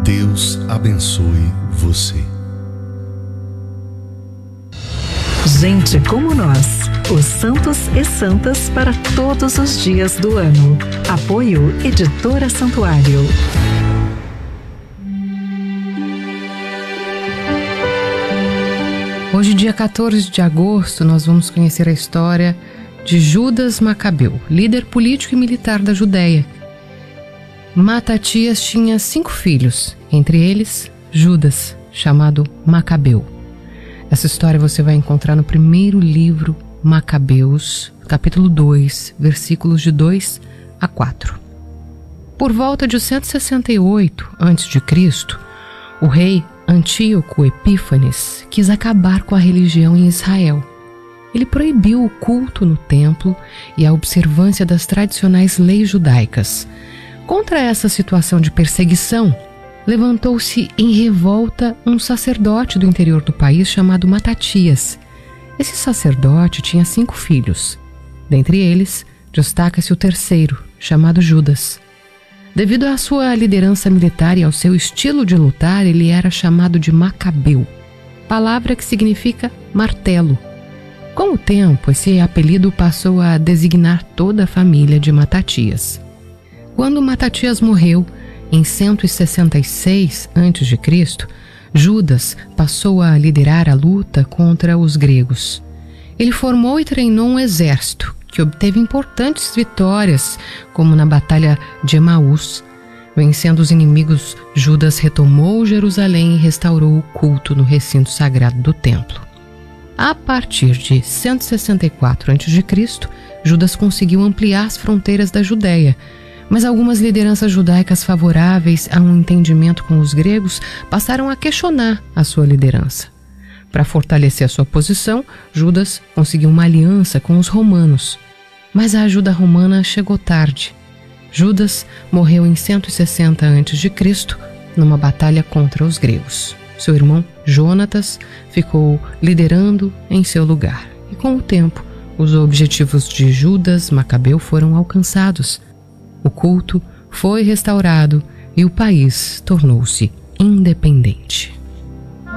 Deus abençoe você. Gente como nós, os santos e santas para todos os dias do ano. Apoio Editora Santuário. Hoje, dia 14 de agosto, nós vamos conhecer a história de Judas Macabeu, líder político e militar da Judéia. Matatias tinha 5 filhos, entre eles Judas, chamado Macabeu. Essa história você vai encontrar no primeiro livro Macabeus, capítulo 2, versículos de 2 a 4. Por volta de 168 a.C., o rei Antíoco Epífanes quis acabar com a religião em Israel. Ele proibiu o culto no templo e a observância das tradicionais leis judaicas. Contra essa situação de perseguição, levantou-se em revolta um sacerdote do interior do país chamado Matatias. Esse sacerdote tinha 5 filhos. Dentre eles, destaca-se o terceiro, chamado Judas. Devido à sua liderança militar e ao seu estilo de lutar, ele era chamado de Macabeu, palavra que significa martelo. Com o tempo, esse apelido passou a designar toda a família de Matatias. Quando Matatias morreu, em 166 a.C., Judas passou a liderar a luta contra os gregos. Ele formou e treinou um exército que obteve importantes vitórias, como na Batalha de Emaús. Vencendo os inimigos, Judas retomou Jerusalém e restaurou o culto no recinto sagrado do templo. A partir de 164 a.C., Judas conseguiu ampliar as fronteiras da Judéia, mas algumas lideranças judaicas favoráveis a um entendimento com os gregos passaram a questionar a sua liderança. Para fortalecer a sua posição, Judas conseguiu uma aliança com os romanos. Mas a ajuda romana chegou tarde. Judas morreu em 160 a.C., numa batalha contra os gregos. Seu irmão Jonatas ficou liderando em seu lugar. E com o tempo, os objetivos de Judas Macabeu foram alcançados. O culto foi restaurado e o país tornou-se independente.